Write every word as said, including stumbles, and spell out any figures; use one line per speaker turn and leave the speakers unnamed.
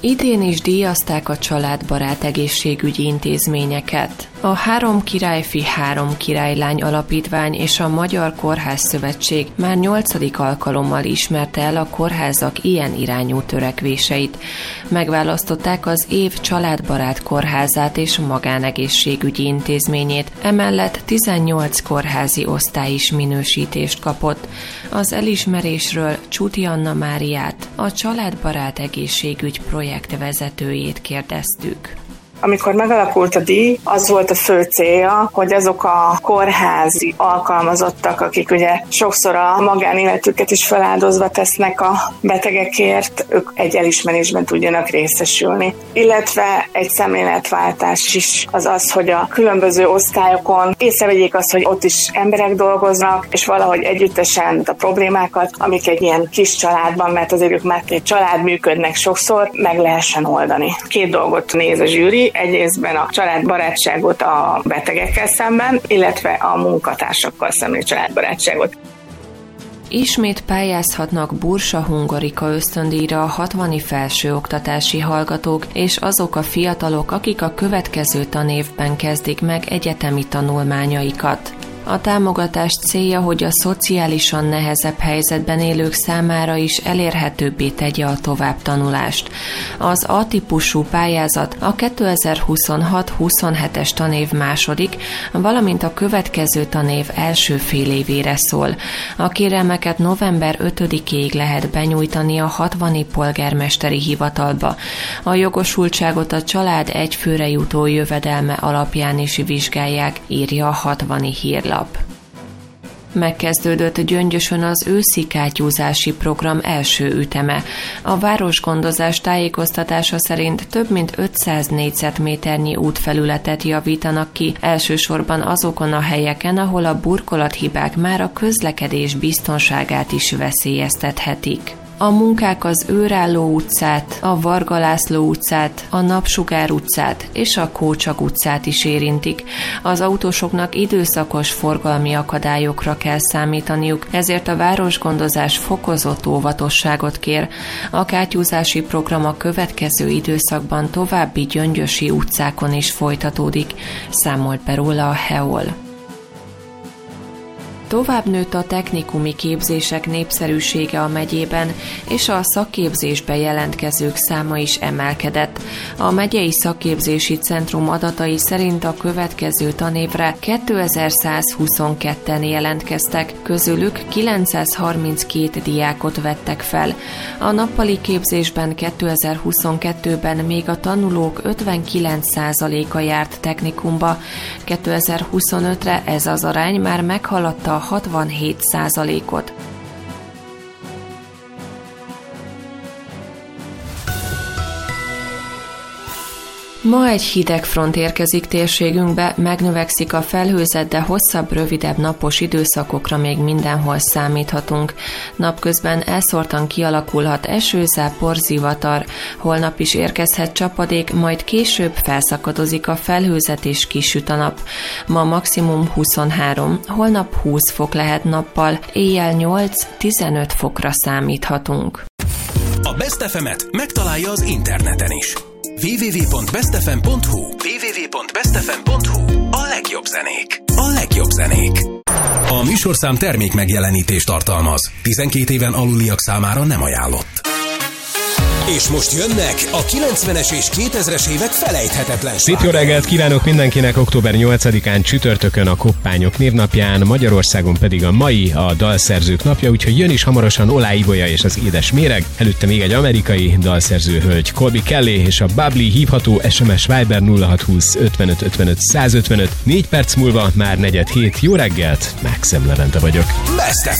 Idén is díjazták a családbarát egészségügyi intézményeket. A Három Királyfi, Három Királylány Alapítvány és a Magyar Kórház Szövetség már nyolcadik alkalommal ismerte el a kórházak ilyen irányú törekvéseit. Megválasztották az év családbarát kórházát és magánegészségügyi intézményét, emellett tizennyolc kórházi osztály is minősítést kapott. Az elismerésről Csuti Anna Máriát, a családbarát egészségügy projekt vezetőjét kérdeztük.
Amikor megalakult a díj, az volt a fő célja, hogy azok a kórházi alkalmazottak, akik ugye sokszor a magánéletüket is feláldozva tesznek a betegekért, ők egy elismerésben tudjanak részesülni. Illetve egy szemléletváltás is az az, hogy a különböző osztályokon észrevegyék azt, hogy ott is emberek dolgoznak, és valahogy együttesen a problémákat, amik egy ilyen kis családban, mert azért ők már egy család működnek sokszor, meg lehessen oldani. Két dolgot néz a zsűri, egyrésztben a családbarátságot a betegekkel szemben, illetve a munkatársakkal szemben családbarátságot.
Ismét pályázhatnak Bursa Hungarika ösztöndíjra a hatvani felsőoktatási hallgatók és azok a fiatalok, akik a következő tanévben kezdik meg egyetemi tanulmányaikat. A támogatás célja, hogy a szociálisan nehezebb helyzetben élők számára is elérhetőbbé tegye a továbbtanulást. Az A-típusú pályázat a kétezer-huszonhat huszonhetes tanév második, valamint a következő tanév első fél évére szól. A kérelmeket november ötödikéig lehet benyújtani a hatvani polgármesteri hivatalba. A jogosultságot a család egyfőre jutó jövedelme alapján is vizsgálják, írja a hatvani hírlap. Megkezdődött Gyöngyösön az őszi kátyúzási program első üteme. A városgondozás tájékoztatása szerint több mint ötszáz négyzetméternyi útfelületet javítanak ki, elsősorban azokon a helyeken, ahol a burkolathibák már a közlekedés biztonságát is veszélyeztethetik. A munkák az Őrálló utcát, a Varga László utcát, a Napsugár utcát és a Kócsag utcát is érintik. Az autósoknak időszakos forgalmi akadályokra kell számítaniuk, ezért a városgondozás fokozott óvatosságot kér. A kátyúzási program a következő időszakban további gyöngyösi utcákon is folytatódik, számolt be róla a Heol. Tovább nőtt a technikumi képzések népszerűsége a megyében, és a szakképzésbe jelentkezők száma is emelkedett. A megyei szakképzési centrum adatai szerint a következő tanévre kétezer-százhuszonketten jelentkeztek, közülük kilencszázharminckét diákot vettek fel. A nappali képzésben kétezer-huszonkettőben még a tanulók ötvenkilenc százaléka járt technikumba, kétezer-huszonötre ez az arány már meghaladta a hatvanhét százalékot. Ma egy hideg front érkezik térségünkbe, megnövekszik a felhőzet, de hosszabb, rövidebb napos időszakokra még mindenhol számíthatunk. Napközben elszórtan kialakulhat eső, zápor, zivatar. Holnap is érkezhet csapadék, majd később felszakadozik a felhőzet és kisüt a nap. Ma maximum huszonhárom, holnap húsz fok lehet nappal, éjjel nyolc-tizenöt fokra számíthatunk.
A Best ef emet megtalálja az interneten is. double-u double-u double-u pont best f m pont h u double-u double-u double-u pont best f m pont h u A legjobb zenék. A legjobb zenék. A műsorszám termék megjelenítést tartalmaz. tizenkét éven aluliak számára nem ajánlott. És most jönnek a kilencvenes és kétezres évek felejthetetlen.
Szép jó reggelt kívánok mindenkinek, október nyolcadikán csütörtökön a Koppányok névnapján, Magyarországon pedig a mai a dalszerzők napja, úgyhogy jön is hamarosan Olá Ibolya és az Édes Méreg, előtte még egy amerikai dalszerző hölgy, Colby Kelly és a Bubbly, hívható es em es Viber nulla hat húsz ötvenöt ötvenöt százötvenöt. Négy perc múlva már negyed hét. Jó reggelt, Mákszem Levente vagyok.
Best ef